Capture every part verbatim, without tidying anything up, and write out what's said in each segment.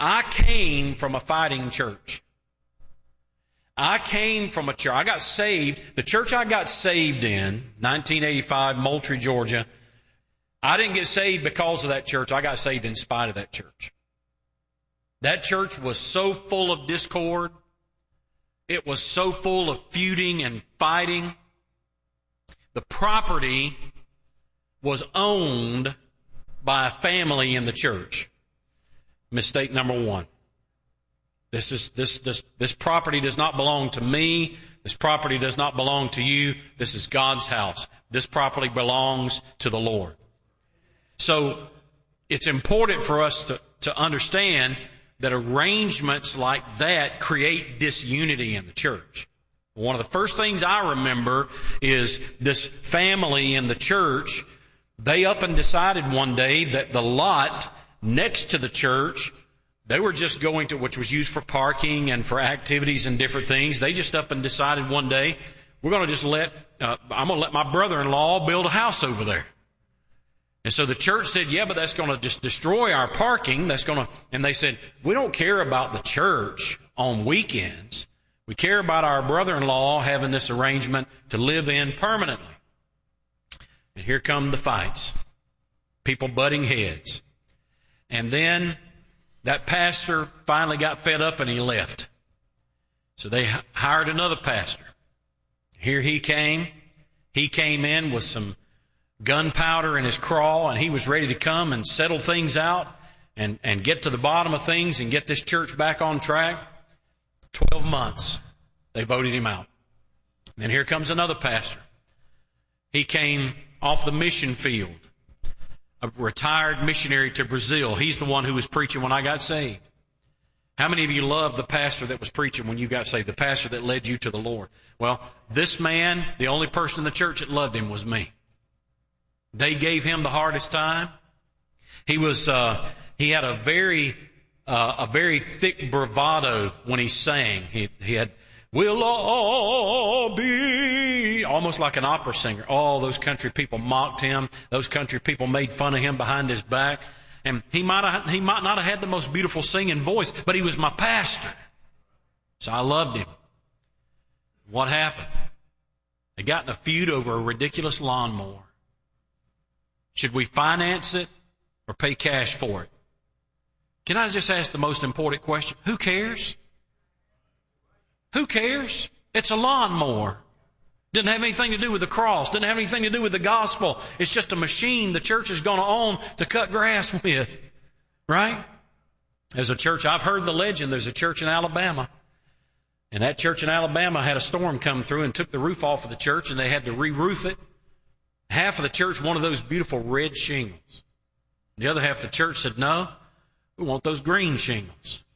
I came from a fighting church. I came from a church. I got saved. The church I got saved in, nineteen eighty-five, Moultrie, Georgia, I didn't get saved because of that church. I got saved in spite of that church. That church was so full of discord. It was so full of feuding and fighting. The property was owned by a family in the church. Mistake number one. This is this this this property does not belong to me. This property does not belong to you. This is God's house. This property belongs to the Lord. So it's important for us to, to understand that arrangements like that create disunity in the church. One of the first things I remember is this family in the church. They up and decided one day that the lot next to the church, they were just going to, which was used for parking and for activities and different things. They just up and decided one day, we're going to just let, uh, I'm going to let my brother-in-law build a house over there. And so the church said, yeah, but that's going to just destroy our parking. That's going to, and they said, we don't care about the church on weekends. We care about our brother-in-law having this arrangement to live in permanently. And here come the fights. People butting heads. And then that pastor finally got fed up and he left. So they hired another pastor. Here he came. He came in with some gunpowder in his craw, and he was ready to come and settle things out and, and get to the bottom of things and get this church back on track. Twelve months, they voted him out. And here comes another pastor. He came off the mission field, a retired missionary to Brazil. He's the one who was preaching when I got saved. How many of you loved the pastor that was preaching when you got saved, the pastor that led you to the Lord? Well, this man, the only person in the church that loved him was me. They gave him the hardest time. He was, uh, he had a very, uh, a very thick bravado when he sang. He, he had, we'll all be, almost like an opera singer. All those country people mocked him. Those country people made fun of him behind his back. And he might have, he might not have had the most beautiful singing voice, but he was my pastor. So I loved him. What happened? They got in a feud over a ridiculous lawnmower. Should we finance it or pay cash for it? Can I just ask the most important question? Who cares? Who cares? It's a lawnmower. Didn't have anything to do with the cross. Didn't have anything to do with the gospel. It's just a machine the church is going to own to cut grass with. Right? There's a church, I've heard the legend, there's a church in Alabama. And that church in Alabama had a storm come through and took the roof off of the church, and they had to re-roof it. Half of the church wanted those beautiful red shingles. The other half of the church said, no, we want those green shingles.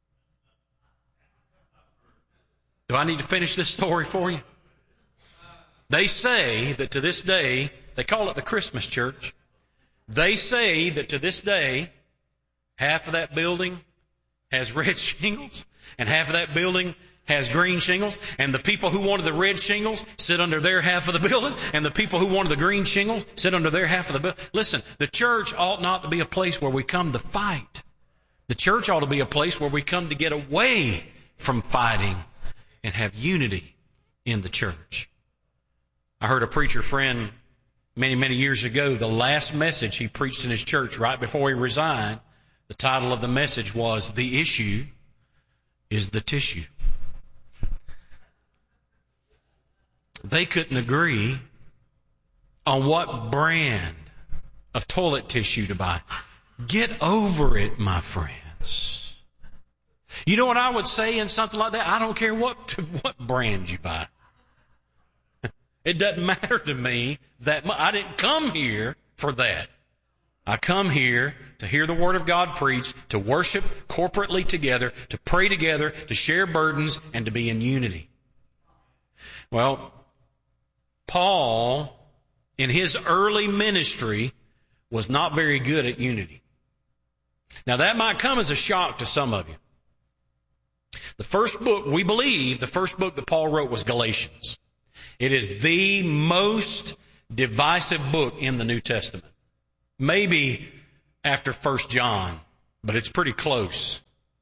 Do I need to finish this story for you? They say that to this day, they call it the Christmas church. They say that to this day, half of that building has red shingles and half of that building has green shingles, and the people who wanted the red shingles sit under their half of the building, and the people who wanted the green shingles sit under their half of the building. Listen, the church ought not to be a place where we come to fight. The church ought to be a place where we come to get away from fighting and have unity in the church. I heard a preacher friend many, many years ago, the last message he preached in his church right before he resigned, the title of the message was, "The Issue is the Tissue." They couldn't agree on what brand of toilet tissue to buy. Get over it, my friends. You know what I would say in something like that? I don't care what what brand you buy. It doesn't matter to me that much. I didn't come here for that. I come here to hear the Word of God preached, to worship corporately together, to pray together, to share burdens, and to be in unity. Well, Paul, in his early ministry, was not very good at unity. Now, that might come as a shock to some of you. The first book, we believe, the first book that Paul wrote was Galatians. It is the most divisive book in the New Testament. Maybe after First John, but it's pretty close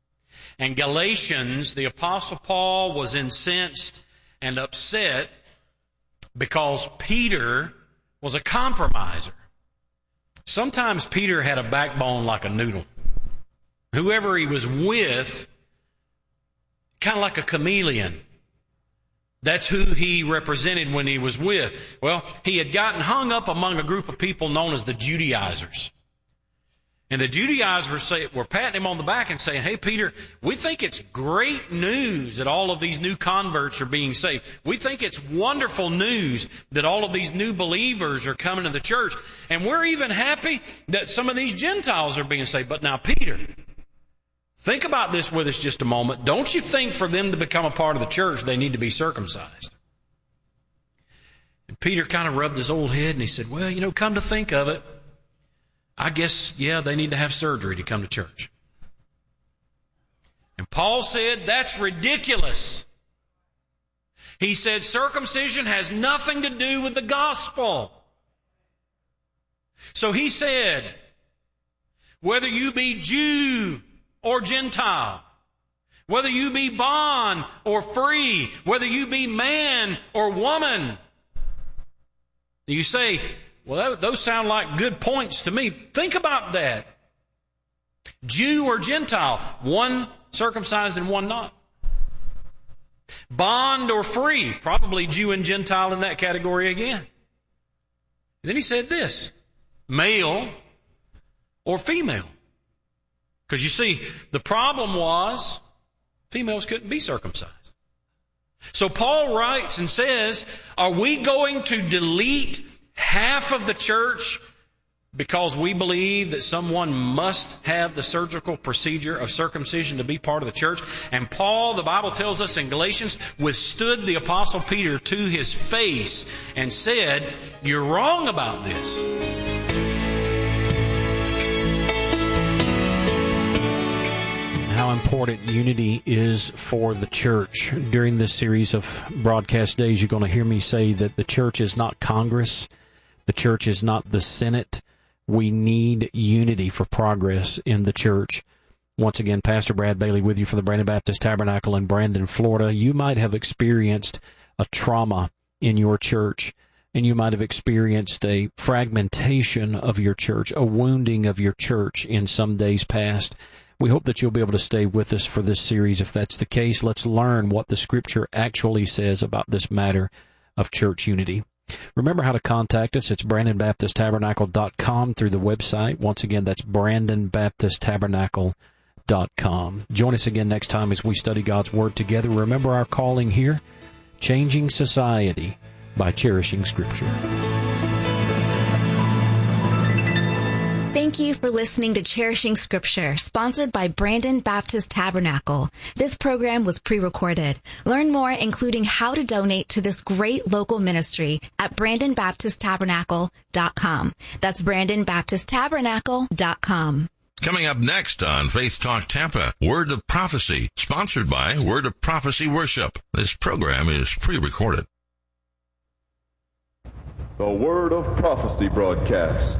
And Galatians, the Apostle Paul was incensed and upset because Peter was a compromiser. Sometimes Peter had a backbone like a noodle. Whoever he was with, kind of like a chameleon. That's who he represented when he was with. Well, he had gotten hung up among a group of people known as the Judaizers. And the Judaizers say, were patting him on the back and saying, hey, Peter, we think it's great news that all of these new converts are being saved. We think it's wonderful news that all of these new believers are coming to the church. And we're even happy that some of these Gentiles are being saved. But now, Peter, think about this with us just a moment. Don't you think for them to become a part of the church, they need to be circumcised? And Peter kind of rubbed his old head and he said, well, you know, come to think of it, I guess, yeah, they need to have surgery to come to church. And Paul said, that's ridiculous. He said, circumcision has nothing to do with the gospel. So he said, whether you be Jew or Gentile, whether you be bond or free, whether you be man or woman. You say, well, those sound like good points to me. Think about that. Jew or Gentile, one circumcised and one not. Bond or free, probably Jew and Gentile in that category again. And then he said this, male or female. Because you see, the problem was females couldn't be circumcised. So Paul writes and says, are we going to delete half of the church because we believe that someone must have the surgical procedure of circumcision to be part of the church? And Paul, the Bible tells us in Galatians, withstood the Apostle Peter to his face and said, you're wrong about this. How important unity is for the church. During this series of broadcast days, you're going to hear me say that the church is not Congress. The church is not the Senate. We need unity for progress in the church. Once again, Pastor Brad Bailey with you for the Brandon Baptist Tabernacle in Brandon, Florida. You might have experienced a trauma in your church, and you might have experienced a fragmentation of your church, a wounding of your church in some days past. We hope that you'll be able to stay with us for this series. If that's the case, let's learn what the Scripture actually says about this matter of church unity. Remember how to contact us. It's brandon baptist tabernacle dot com through the website. Once again, that's brandon baptist tabernacle dot com. Join us again next time as we study God's Word together. Remember our calling here, changing society by cherishing Scripture. Thank you for listening to Cherishing Scripture, sponsored by Brandon Baptist Tabernacle. This program was pre-recorded. Learn more, including how to donate to this great local ministry at brandon baptist tabernacle dot com. That's brandon baptist tabernacle dot com. Coming up next on Faith Talk Tampa, Word of Prophecy, sponsored by Word of Prophecy Worship. This program is pre-recorded. The Word of Prophecy broadcast.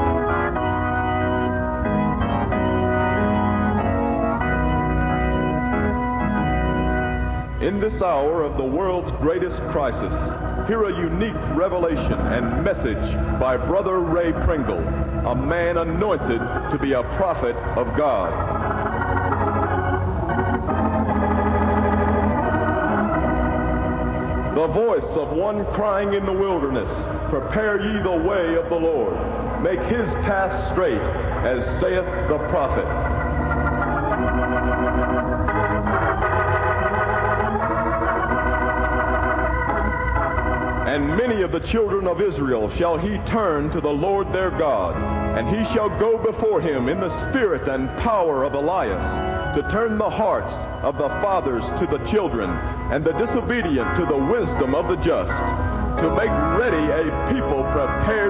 In this hour of the world's greatest crisis, hear a unique revelation and message by Brother Ray Pringle, a man anointed to be a prophet of God. The voice of one crying in the wilderness, prepare ye the way of the Lord, make his path straight, as saith the prophet. And many of the children of Israel shall he turn to the Lord their God, and he shall go before him in the spirit and power of Elias, to turn the hearts of the fathers to the children, and the disobedient to the wisdom of the just, to make ready a people prepared